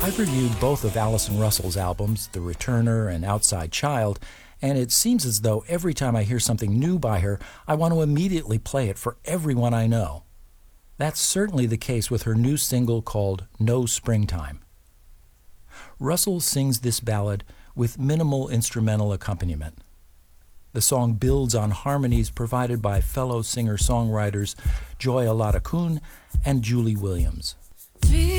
I've reviewed both of Allison Russell's albums, The Returner and Outside Child, and it seems as though every time I hear something new by her, I want to immediately play it for everyone I know. That's certainly the case with her new single called No Springtime. Russell sings this ballad with minimal instrumental accompaniment. The song builds on harmonies provided by fellow singer-songwriters Joy Alada Kun and Julie Williams.